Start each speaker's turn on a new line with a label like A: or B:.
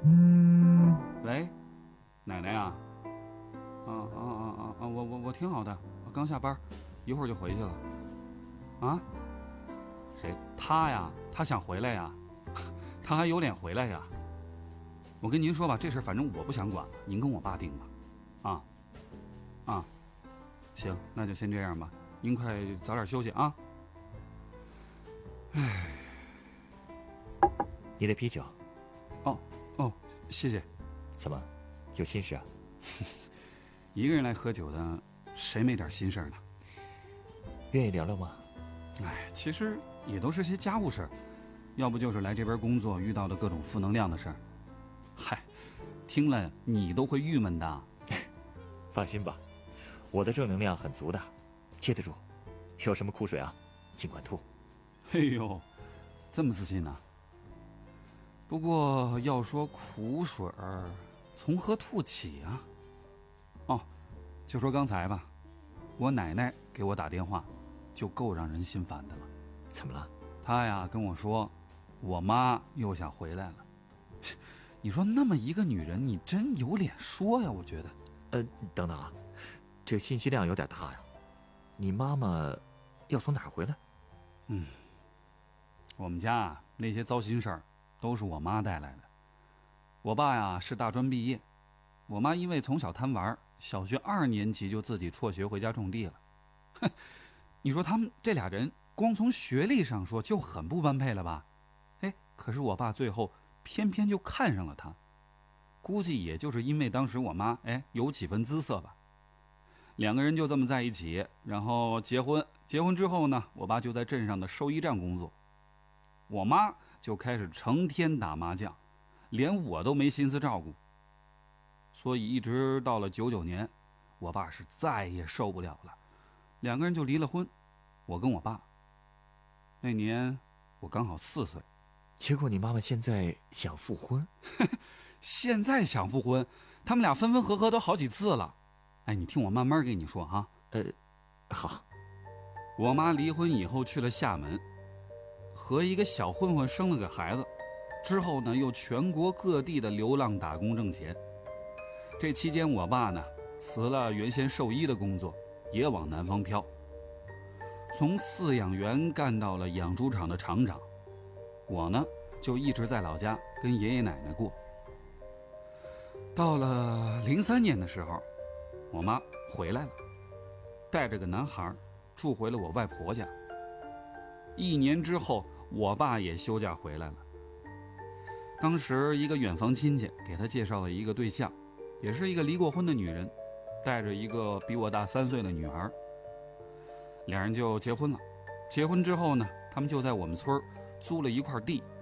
A: 喂，奶奶呀？我挺好的，我刚下班，一会儿就回去了。啊？谁？他呀？他想回来呀？他还有脸回来呀？我跟您说吧，这事反正我不想管了，您跟我爸定吧。行，那就先这样吧。您快早点休息啊。唉，
B: 你的啤酒。
A: 哦，谢谢。
B: 怎么，有心事啊？
A: 一个人来喝酒的，谁没点心事呢？
B: 愿意聊聊吗？
A: 哎，其实也都是些家务事儿，要不就是来这边工作遇到的各种负能量的事儿。嗨，听了你都会郁闷的。
B: 放心吧，我的正能量很足的，接得住。有什么苦水啊，尽管吐。
A: 哎呦，这么自信呢？不过要说苦水儿，从何吐起啊？哦，就说刚才吧，我奶奶给我打电话，就够让人心烦的了。
B: 怎么了？
A: 她呀跟我说，我妈又想回来了。你说那么一个女人，你真有脸说呀？我觉得。
B: 等等啊，这信息量有点大呀。你妈妈要从哪儿回来？
A: 我们家啊那些糟心事儿都是我妈带来的。我爸呀是大专毕业，我妈因为从小贪玩，小学2年级就自己辍学回家种地了。哼，你说他们这俩人光从学历上说就很不般配了吧？哎，可是我爸最后偏偏就看上了她，估计也就是因为当时我妈有几分姿色吧。两个人就这么在一起，然后结婚。结婚之后呢，我爸就在镇上的兽医站工作，我妈就开始成天打麻将，连我都没心思照顾。所以一直到了99年，我爸是再也受不了了，两个人就离了婚。我跟我爸那年我刚好4岁。
B: 结果你妈妈现在想复婚？
A: 现在想复婚，他们俩分分合合都好几次了。哎，你听我慢慢跟你说哈。
B: 好。
A: 我妈离婚以后去了厦门，和一个小混混生了个孩子，之后呢又全国各地的流浪打工挣钱。这期间我爸呢辞了原先兽医的工作，也往南方飘，从饲养员干到了养猪场的厂长。我呢就一直在老家跟爷爷奶奶过。到了03年的时候，我妈回来了，带着个男孩住回了我外婆家。1年之后，我爸也休假回来了。当时一个远房亲戚给他介绍了一个对象，也是一个离过婚的女人，带着一个比我大3岁的女儿。两人就结婚了。结婚之后呢，他们就在我们村租了一块地